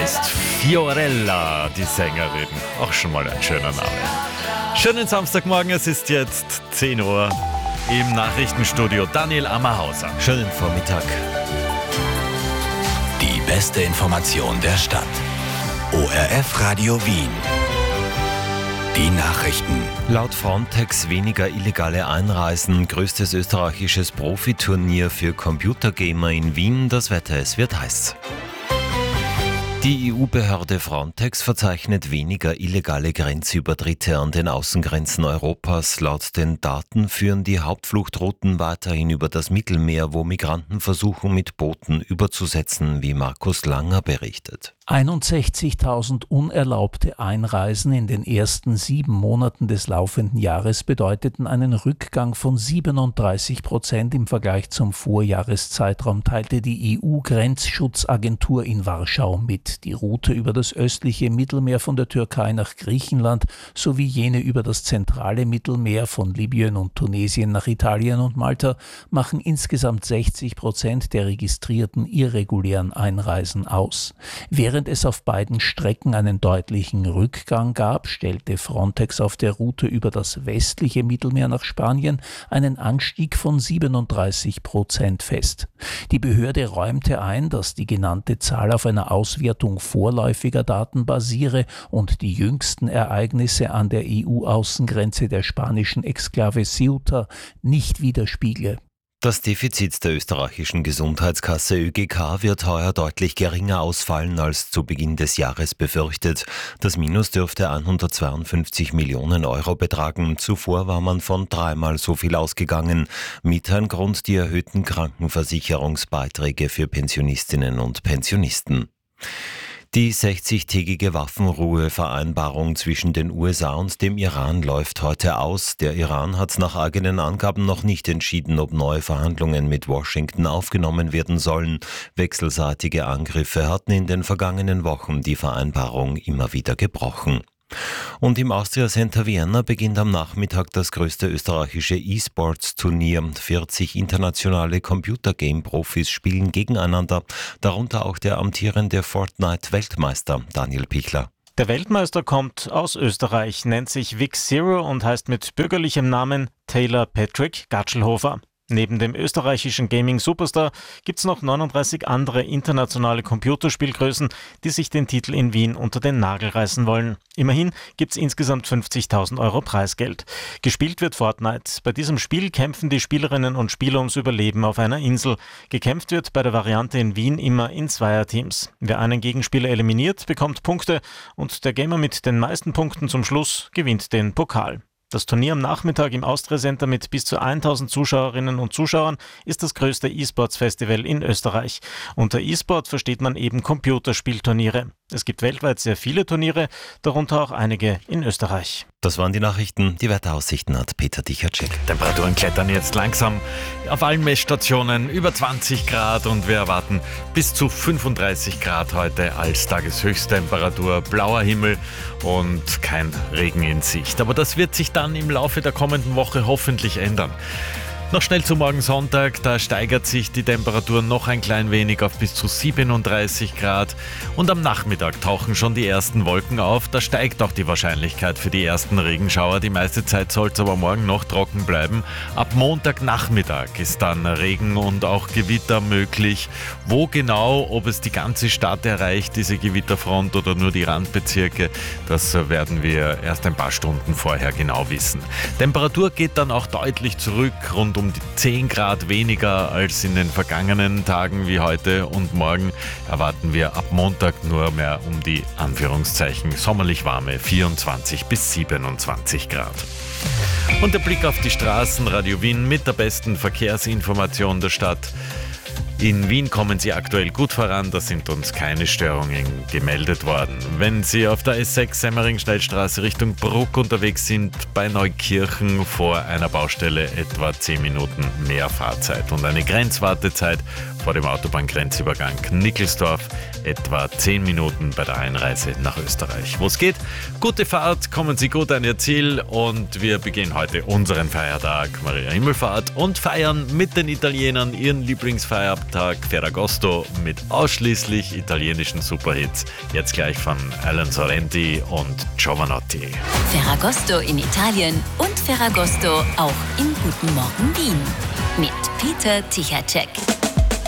heißt Fiorella, die Sängerin. Auch schon mal ein schöner Name. Schönen Samstagmorgen, es ist jetzt 10 Uhr im Nachrichtenstudio Daniel Ammerhauser. Schönen Vormittag. Die beste Information der Stadt. ORF Radio Wien. Die Nachrichten. Laut Frontex weniger illegale Einreisen, größtes österreichisches Profiturnier für Computergamer in Wien. Das Wetter, es wird heiß. Die EU-Behörde Frontex verzeichnet weniger illegale Grenzübertritte an den Außengrenzen Europas. Laut den Daten führen die Hauptfluchtrouten weiterhin über das Mittelmeer, wo Migranten versuchen, mit Booten überzusetzen, wie Markus Langer berichtet. 61.000 unerlaubte Einreisen in den ersten 7 Monaten des laufenden Jahres bedeuteten einen Rückgang von 37% im Vergleich zum Vorjahreszeitraum, teilte die EU-Grenzschutzagentur in Warschau mit. Die Route über das östliche Mittelmeer von der Türkei nach Griechenland sowie jene über das zentrale Mittelmeer von Libyen und Tunesien nach Italien und Malta machen insgesamt 60% der registrierten irregulären Einreisen aus. Während es auf beiden Strecken einen deutlichen Rückgang gab, stellte Frontex auf der Route über das westliche Mittelmeer nach Spanien einen Anstieg von 37% fest. Die Behörde räumte ein, dass die genannte Zahl auf einer Auswertung vorläufiger Daten basiere und die jüngsten Ereignisse an der EU-Außengrenze der spanischen Exklave Ceuta nicht widerspiegle. Das Defizit der österreichischen Gesundheitskasse ÖGK wird heuer deutlich geringer ausfallen als zu Beginn des Jahres befürchtet. Das Minus dürfte 152 Millionen Euro betragen. Zuvor war man von 3-mal so viel ausgegangen. Mit ein Grund die erhöhten Krankenversicherungsbeiträge für Pensionistinnen und Pensionisten. Die 60-tägige Waffenruhevereinbarung zwischen den USA und dem Iran läuft heute aus. Der Iran hat nach eigenen Angaben noch nicht entschieden, ob neue Verhandlungen mit Washington aufgenommen werden sollen. Wechselseitige Angriffe hatten in den vergangenen Wochen die Vereinbarung immer wieder gebrochen. Und im Austria Center Vienna beginnt am Nachmittag das größte österreichische E-Sports-Turnier. 40 internationale Computergame-Profis spielen gegeneinander, darunter auch der amtierende Fortnite-Weltmeister Daniel Pichler. Der Weltmeister kommt aus Österreich, nennt sich Vic Zero und heißt mit bürgerlichem Namen Taylor Patrick Gatschelhofer. Neben dem österreichischen Gaming-Superstar gibt's noch 39 andere internationale Computerspielgrößen, die sich den Titel in Wien unter den Nagel reißen wollen. Immerhin gibt's insgesamt 50.000 Euro Preisgeld. Gespielt wird Fortnite. Bei diesem Spiel kämpfen die Spielerinnen und Spieler ums Überleben auf einer Insel. Gekämpft wird bei der Variante in Wien immer in Zweierteams. Wer einen Gegenspieler eliminiert, bekommt Punkte und der Gamer mit den meisten Punkten zum Schluss gewinnt den Pokal. Das Turnier am Nachmittag im Austria Center mit bis zu 1000 Zuschauerinnen und Zuschauern ist das größte E-Sports-Festival in Österreich. Unter E-Sport versteht man eben Computerspielturniere. Es gibt weltweit sehr viele Turniere, darunter auch einige in Österreich. Das waren die Nachrichten. Die Wetteraussichten hat Peter Dichacek. Temperaturen klettern jetzt langsam auf allen Messstationen über 20 Grad und wir erwarten bis zu 35 Grad heute als Tageshöchsttemperatur, blauer Himmel und kein Regen in Sicht. Aber das wird sich dann im Laufe der kommenden Woche hoffentlich ändern. Noch schnell zu morgen Sonntag, da steigert sich die Temperatur noch ein klein wenig auf bis zu 37 Grad und am Nachmittag tauchen schon die ersten Wolken auf, da steigt auch die Wahrscheinlichkeit für die ersten Regenschauer. Die meiste Zeit soll es aber morgen noch trocken bleiben. Ab Montagnachmittag ist dann Regen und auch Gewitter möglich. Wo genau, ob es die ganze Stadt erreicht, diese Gewitterfront oder nur die Randbezirke, das werden wir erst ein paar Stunden vorher genau wissen. Temperatur geht dann auch deutlich zurück, rund um die 10 Grad weniger als in den vergangenen Tagen wie heute und morgen erwarten wir ab Montag nur mehr um die Anführungszeichen sommerlich warme 24 bis 27 Grad. Und der Blick auf die Straßen, Radio Wien mit der besten Verkehrsinformation der Stadt. In Wien kommen Sie aktuell gut voran, da sind uns keine Störungen gemeldet worden. Wenn Sie auf der S6 Semmering-Schnellstraße Richtung Bruck unterwegs sind, bei Neukirchen vor einer Baustelle etwa 10 Minuten mehr Fahrzeit und eine Grenzwartezeit vor dem Autobahngrenzübergang Nickelsdorf etwa 10 Minuten bei der Einreise nach Österreich. Wo es geht, gute Fahrt, kommen Sie gut an Ihr Ziel und wir beginnen heute unseren Feiertag, Maria Himmelfahrt, und feiern mit den Italienern ihren Lieblingsfeiertag Ferragosto mit ausschließlich italienischen Superhits. Jetzt gleich von Alan Sorrenti und Giovanotti. Ferragosto in Italien und Ferragosto auch im Guten Morgen Wien mit Peter Tichatschek.